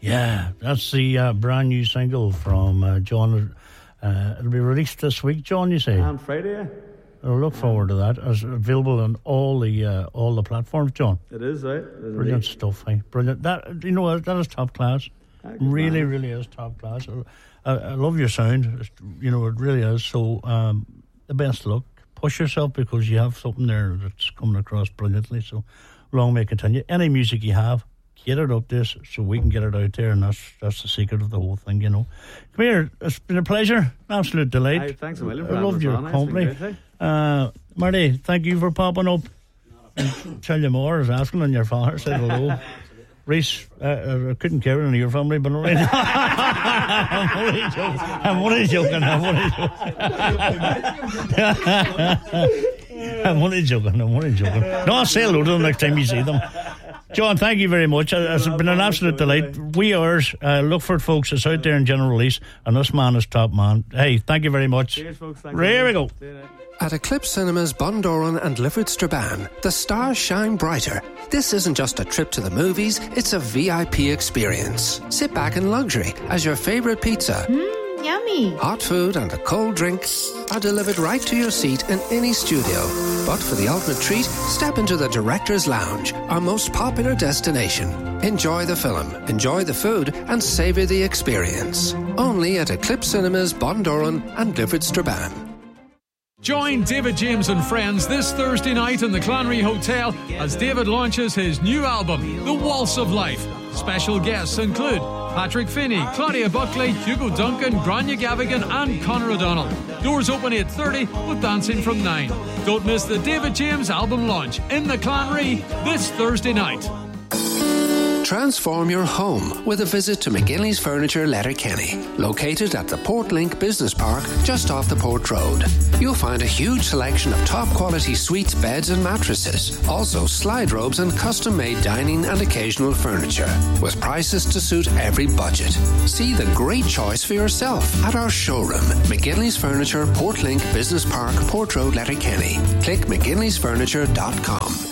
Yeah, that's the brand new single from John. It'll be released this week, John, you say? On Friday. I'll look forward to that. It's available on all the platforms, John. It is, right? Brilliant stuff, eh? Brilliant. That is top class. Really is top class. I love your sound. It really is. So the best luck. Push yourself, because you have something there that's coming across brilliantly. So long may it continue. Any music you have, get it up this so we can get it out there, and that's the secret of the whole thing, Come here, it's been a pleasure, absolute delight. Hey, thanks a million. I love your company. Marty, thank you for popping up. Tell you more, I was asking on your father, said hello. Reese, I couldn't care any of your family, but I'm only joking. I'm only joking. No, I'll say hello to them next time you see them. John, thank you very much. It's been an absolute delight. We ours. Look for it, folks. It's out there in general release, and this man is top man. Hey, thank you very much. Cheers, folks. Here we go. At Eclipse Cinemas Bundoran and Lifford Strabane, the stars shine brighter. This isn't just a trip to the movies, it's a VIP experience. Sit back in luxury as your favourite pizza, yummy, hot food and a cold drink are delivered right to your seat in any studio. But for the ultimate treat, step into the Director's Lounge, our most popular destination. Enjoy the film, enjoy the food, and savour the experience. Only at Eclipse Cinemas Bundoran and Lifford Strabane. Join David James and friends this Thursday night in the Clanry Hotel as David launches his new album, The Waltz of Life. Special guests include Patrick Finney, Claudia Buckley, Hugo Duncan, Grania Gavigan and Conor O'Donnell. Doors open 8:30 with dancing from 9. Don't miss the David James album launch in the Clanry this Thursday night. Transform your home with a visit to McGinley's Furniture Letterkenny, located at the Portlink Business Park just off the Port Road. You'll find a huge selection of top quality suites, beds and mattresses, also slide robes and custom-made dining and occasional furniture, with prices to suit every budget. See the great choice for yourself at our showroom, McGinley's Furniture, Portlink Business Park, Port Road, Letterkenny. Click mcginleysfurniture.com.